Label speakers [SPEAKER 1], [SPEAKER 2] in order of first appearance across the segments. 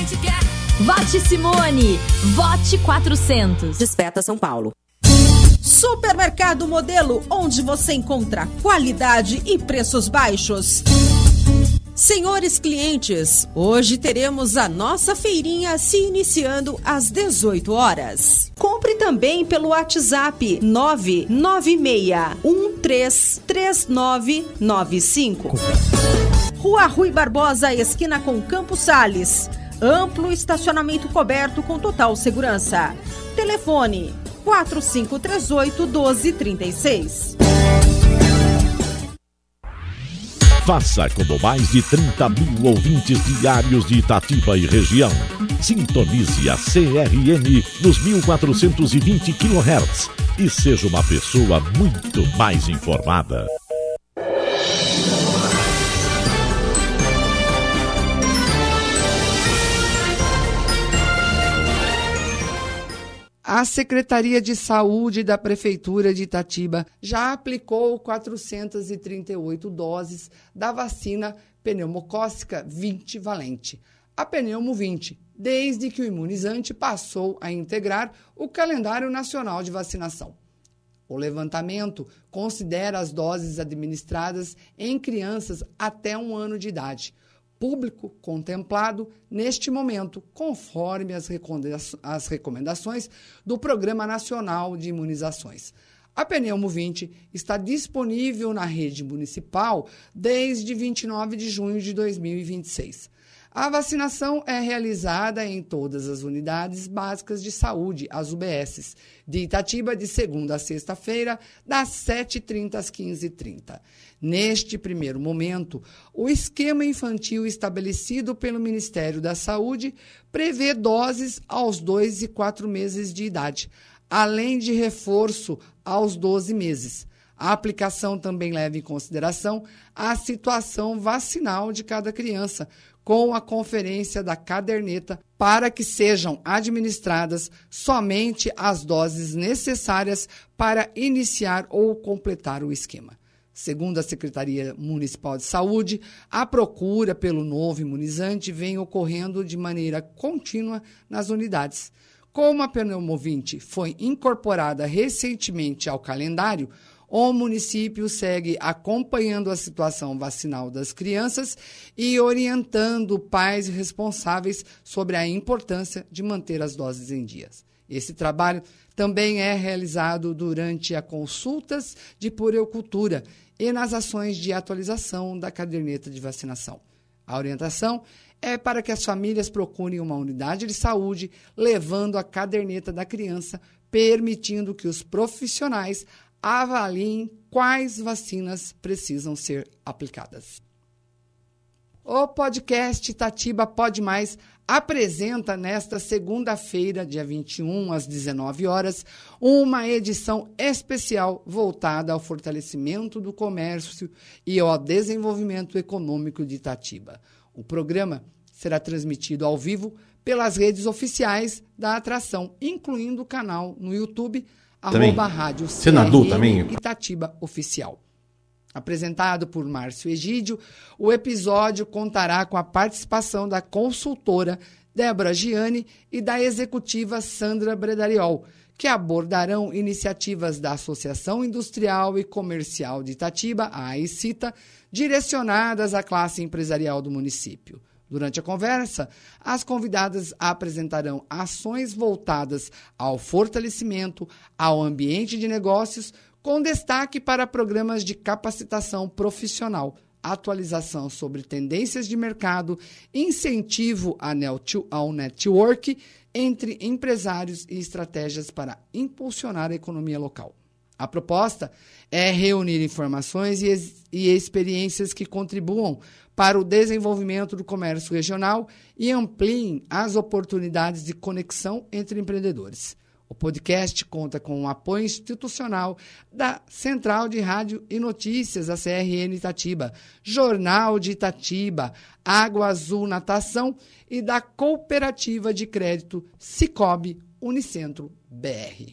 [SPEAKER 1] gente quer.
[SPEAKER 2] Vote Simone. Vote 400.
[SPEAKER 3] Desperta São Paulo.
[SPEAKER 4] Supermercado Modelo, onde você encontra qualidade e preços baixos. Senhores clientes, hoje teremos a nossa feirinha se iniciando às 18 horas. Compre também pelo WhatsApp 996133995. Rua Rui Barbosa, esquina com Campos Sales. Amplo estacionamento coberto com total segurança. Telefone 4538-1236.
[SPEAKER 5] Faça como mais de 30 mil ouvintes diários de Itatiba e região. Sintonize a CRN nos 1420 kHz e seja uma pessoa muito mais informada.
[SPEAKER 6] A Secretaria de Saúde da Prefeitura de Itatiba já aplicou 438 doses da vacina pneumocócica 20 valente, a Pneumo 20, desde que o imunizante passou a integrar o calendário nacional de vacinação. O levantamento considera as doses administradas em crianças até 1 ano de idade, público contemplado neste momento, conforme as recomendações do Programa Nacional de Imunizações. A Pneumo 20 está disponível na rede municipal desde 29 de junho de 2026. A vacinação é realizada em todas as unidades básicas de saúde, as UBSs, de Itatiba, de segunda a sexta-feira, das 7h30 às 15h30. Neste primeiro momento, o esquema infantil estabelecido pelo Ministério da Saúde prevê doses aos 2 e 4 meses de idade, além de reforço aos 12 meses. A aplicação também leva em consideração a situação vacinal de cada criança, com a conferência da caderneta para que sejam administradas somente as doses necessárias para iniciar ou completar o esquema. Segundo a Secretaria Municipal de Saúde, a procura pelo novo imunizante vem ocorrendo de maneira contínua nas unidades. Como a Pneumo 20 foi incorporada recentemente ao calendário, o município segue acompanhando a situação vacinal das crianças e orientando pais responsáveis sobre a importância de manter as doses em dias. Esse trabalho também é realizado durante as consultas de puericultura e nas ações de atualização da caderneta de vacinação. A orientação é para que as famílias procurem uma unidade de saúde, levando a caderneta da criança, permitindo que os profissionais avaliem quais vacinas precisam ser aplicadas. O podcast Itatiba Pode Mais apresenta nesta segunda-feira, dia 21, às 19 horas, uma edição especial voltada ao fortalecimento do comércio e ao desenvolvimento econômico de Itatiba. O programa será transmitido ao vivo pelas redes oficiais da atração, incluindo o canal no YouTube, @Rádio CRN Itatiba Oficial. Apresentado por Márcio Egídio, o episódio contará com a participação da consultora Débora Gianni e da executiva Sandra Bredariol, que abordarão iniciativas da Associação Industrial e Comercial de Itatiba, a AICITA, direcionadas à classe empresarial do município. Durante a conversa, as convidadas apresentarão ações voltadas ao fortalecimento, ao ambiente de negócios, com destaque para programas de capacitação profissional, atualização sobre tendências de mercado, incentivo ao network entre empresários e estratégias para impulsionar a economia local. A proposta é reunir informações e experiências que contribuam para o desenvolvimento do comércio regional e ampliem as oportunidades de conexão entre empreendedores. O podcast conta com o apoio institucional da Central de Rádio e Notícias, a CRN Itatiba, Jornal de Itatiba, Água Azul Natação e da Cooperativa de Crédito Sicoob Unicentro BR.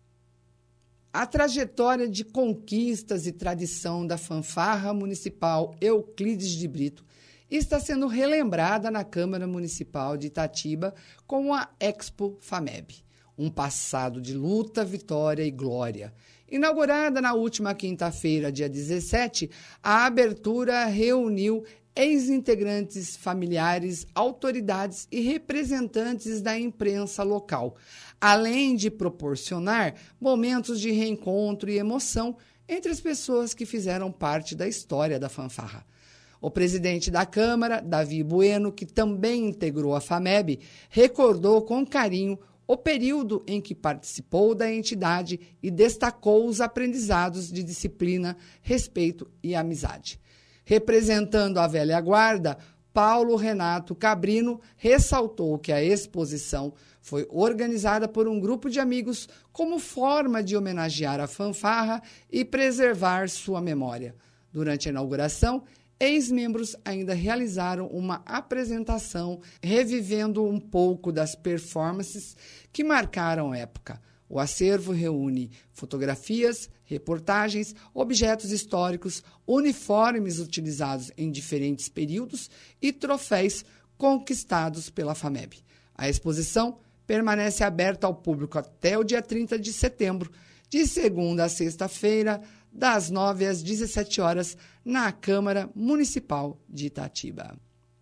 [SPEAKER 6] A trajetória de conquistas e tradição da fanfarra municipal Euclides de Brito está sendo relembrada na Câmara Municipal de Itatiba com a Expo FAMEB, um passado de luta, vitória e glória. Inaugurada na última quinta-feira, dia 17, a abertura reuniu ex-integrantes familiares, autoridades e representantes da imprensa local, além de proporcionar momentos de reencontro e emoção entre as pessoas que fizeram parte da história da fanfarra. O presidente da Câmara, Davi Bueno, que também integrou a FAMEB, recordou com carinho o período em que participou da entidade e destacou os aprendizados de disciplina, respeito e amizade. Representando a velha guarda, Paulo Renato Cabrino ressaltou que a exposição foi organizada por um grupo de amigos como forma de homenagear a fanfarra e preservar sua memória. Durante a inauguração, ex-membros ainda realizaram uma apresentação revivendo um pouco das performances que marcaram a época. O acervo reúne fotografias, reportagens, objetos históricos, uniformes utilizados em diferentes períodos e troféus conquistados pela FAMEB. A exposição permanece aberta ao público até o dia 30 de setembro, de segunda a sexta-feira, das 9 às 17 horas, na Câmara Municipal de Itatiba.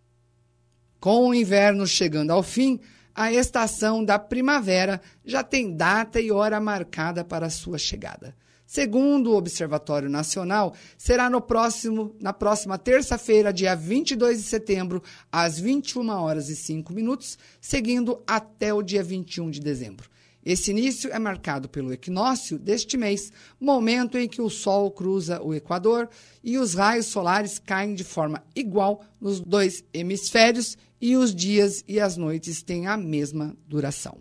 [SPEAKER 6] Com o inverno chegando ao fim, a estação da primavera já tem data e hora marcada para sua chegada. Segundo o Observatório Nacional, será na próxima terça-feira, dia 22 de setembro, às 21h05, seguindo até o dia 21 de dezembro. Esse início é marcado pelo equinócio deste mês, momento em que o Sol cruza o Equador e os raios solares caem de forma igual nos dois hemisférios e os dias e as noites têm a mesma duração.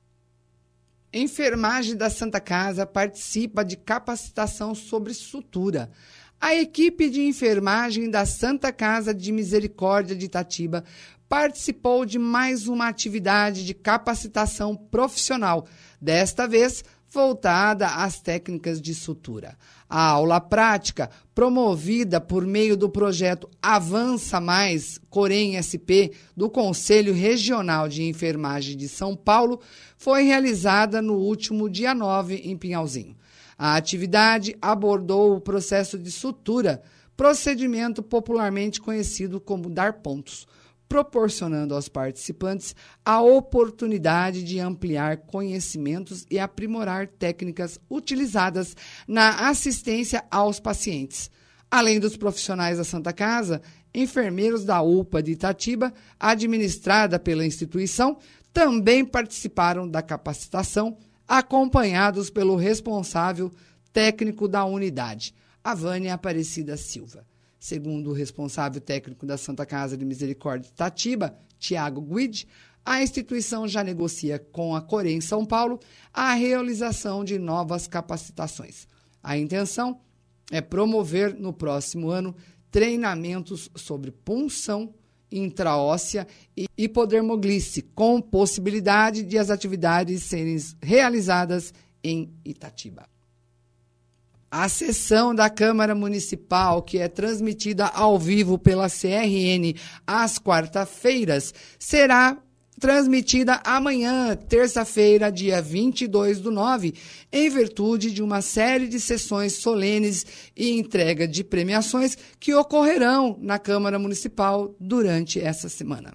[SPEAKER 6] Enfermagem da Santa Casa participa de capacitação sobre sutura. A equipe de enfermagem da Santa Casa de Misericórdia de Itatiba participou de mais uma atividade de capacitação profissional, desta vez voltada às técnicas de sutura. A aula prática, promovida por meio do projeto Avança Mais, Corém SP, do Conselho Regional de Enfermagem de São Paulo, foi realizada no último dia 9 em Pinhalzinho. A atividade abordou o processo de sutura, procedimento popularmente conhecido como dar pontos, proporcionando aos participantes a oportunidade de ampliar conhecimentos e aprimorar técnicas utilizadas na assistência aos pacientes. Além dos profissionais da Santa Casa, enfermeiros da UPA de Itatiba, administrada pela instituição, também participaram da capacitação, acompanhados pelo responsável técnico da unidade, Vânia Aparecida Silva. Segundo o responsável técnico da Santa Casa de Misericórdia de Itatiba, Tiago Guide, a instituição já negocia com a Corém São Paulo a realização de novas capacitações. A intenção é promover no próximo ano treinamentos sobre punção intraóssea e hipodermoglice, com possibilidade de as atividades serem realizadas em Itatiba. A sessão da Câmara Municipal, que é transmitida ao vivo pela CRN às quarta-feiras, será transmitida amanhã, terça-feira, dia 22/9, em virtude de uma série de sessões solenes e entrega de premiações que ocorrerão na Câmara Municipal durante essa semana.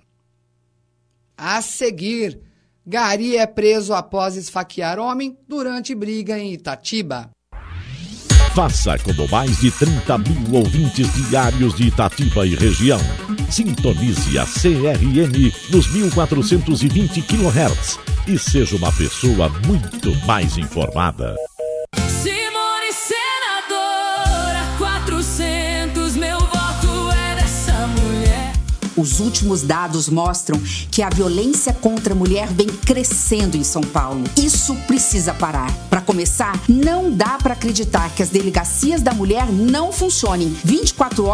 [SPEAKER 6] A seguir, gari é preso após esfaquear homem durante briga em Itatiba.
[SPEAKER 5] Faça como mais de 30 mil ouvintes diários de Itatiba e região. Sintonize a CRN nos 1420 kHz e seja uma pessoa muito mais informada.
[SPEAKER 2] Simone senadora, 400, meu voto é dessa mulher.
[SPEAKER 1] Os últimos dados mostram que a violência contra a mulher vem crescendo em São Paulo. Isso precisa parar. Para começar, não dá para acreditar que as delegacias da mulher não funcionem 24 horas